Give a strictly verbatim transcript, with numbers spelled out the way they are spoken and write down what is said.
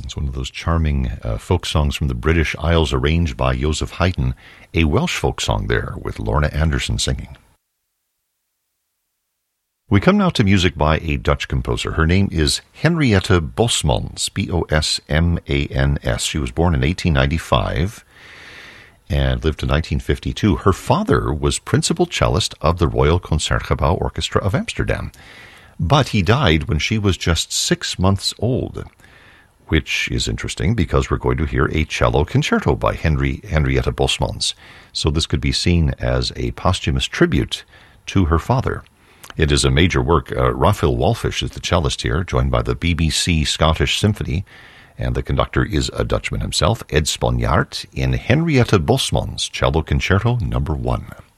It's one of those charming uh, folk songs from the British Isles arranged by Joseph Haydn, a Welsh folk song there with Lorna Anderson singing. We come now to music by a Dutch composer. Her name is Henriette Bosmans, B O S M A N S. She was born in eighteen ninety-five and lived to nineteen fifty-two. Her father was principal cellist of the Royal Concertgebouw Orchestra of Amsterdam, but he died when she was just six months old, which is interesting because we're going to hear a cello concerto by Henry, Henriette Bosmans. So this could be seen as a posthumous tribute to her father. It is a major work. Uh, Raphael Walfish is the cellist here, joined by the B B C Scottish Symphony, and the conductor is a Dutchman himself, Ed Sponjaard, in Henriette Bosmans Cello Concerto Number One.